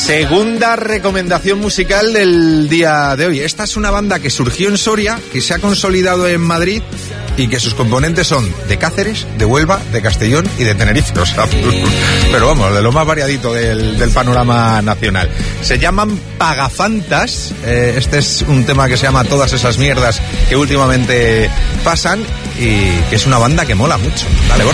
Segunda recomendación musical del día de hoy. Esta es una banda que surgió en Soria, que se ha consolidado en Madrid y que sus componentes son de Cáceres, de Huelva, de Castellón y de Tenerife. O sea, pero vamos, de lo más variadito del panorama nacional. Se llaman Pagafantas. Este es un tema que se llama Todas esas mierdas que últimamente pasan y que es una banda que mola mucho. Dale,